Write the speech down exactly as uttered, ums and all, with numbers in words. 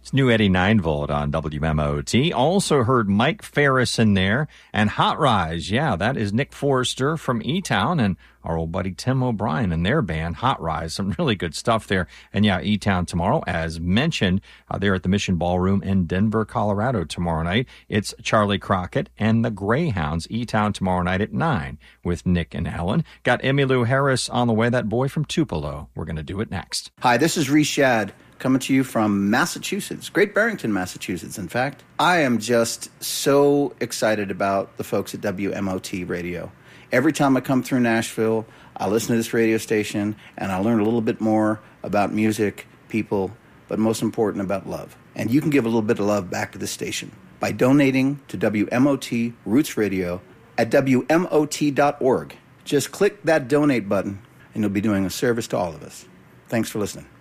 It's new Eddie nine volt on W M O T. Also heard Mike Ferris in there and Hot Rise. Yeah, that is Nick Forrester from E-Town and our old buddy Tim O'Brien and their band Hot Rise. Some really good stuff there. And yeah, E-Town tomorrow, as mentioned, uh, they're at the Mission Ballroom in Denver, Colorado tomorrow night. It's Charlie Crockett and the Greyhounds. E-Town tomorrow night at nine with Nick and Ellen. Got Emmylou Harris on the way, that boy from Tupelo. We're going to do it next. Hi, this is Reese Shad, coming to you from Massachusetts, Great Barrington, Massachusetts, in fact. I am just so excited about the folks at W M O T Radio. Every time I come through Nashville, I listen to this radio station, and I learn a little bit more about music, people, but most important, about love. And you can give a little bit of love back to the station by donating to W M O T Roots Radio at W M O T dot org. Just click that donate button, and you'll be doing a service to all of us. Thanks for listening.